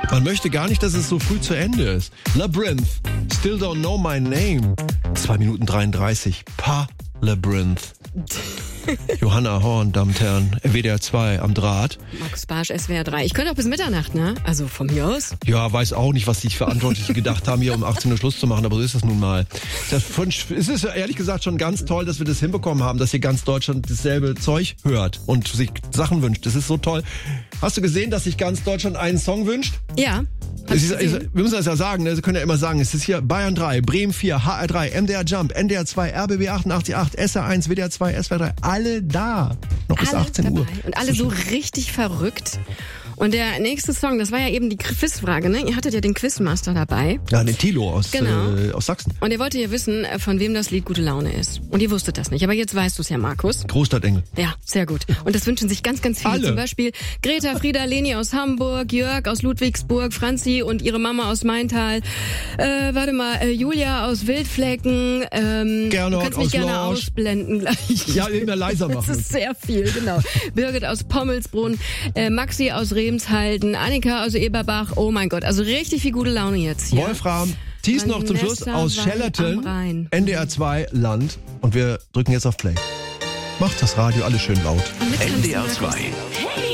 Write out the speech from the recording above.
Man möchte gar nicht, dass es so früh zu Ende ist. Labyrinth, Still Don't Know My Name. 2 Minuten 33. Labyrinth. Johanna Horn, Damen und Herren, WDR 2 am Draht. Markus Barsch, SWR 3. Ich könnte auch bis Mitternacht, ne? Also von mir aus. Ja, weiß auch nicht, was die Verantwortlichen gedacht haben, hier um 18 Uhr Schluss zu machen, aber so ist das nun mal. Es ist ehrlich gesagt schon ganz toll, dass wir das hinbekommen haben, dass hier ganz Deutschland dasselbe Zeug hört und sich Sachen wünscht. Das ist so toll. Hast du gesehen, dass sich ganz Deutschland einen Song wünscht? Ja. Wir müssen das ja sagen, Sie können ja immer sagen, es ist hier Bayern 3, Bremen 4, HR 3, MDR Jump, NDR 2, RBB 88.8, SR 1, WDR 2, SWR 3, alle da. Noch bis 18 Uhr. Und alle so richtig verrückt. Und der nächste Song, das war ja eben die Quizfrage, ne? Ihr hattet ja den Quizmaster dabei. Ja, den Thilo aus Sachsen. Und ihr wolltet ja wissen, von wem das Lied Gute Laune ist. Und ihr wusstet das nicht, aber jetzt weißt du es ja, Markus. Großstadtengel. Ja, sehr gut. Und das wünschen sich ganz, ganz viele. Alle. Zum Beispiel Greta, Frieda, Leni aus Hamburg, Jörg aus Ludwigsburg, Franzi und ihre Mama aus Maintal. Julia aus Wildflecken. Gernot du kannst mich aus gerne Lorsch. Ausblenden gleich. Ja, immer leiser machen. Das ist sehr viel, genau. Birgit aus Pommelsbrunn, Maxi aus Remshalden, Annika aus Eberbach. Oh mein Gott, also richtig viel gute Laune jetzt hier. Wolfram, Thies noch zum Schluss Vanessa aus Weil Schellerton, am Rhein. NDR 2 Land. Und wir drücken jetzt auf Play. Macht das Radio alles schön laut. Und mit NDR 2. Hey!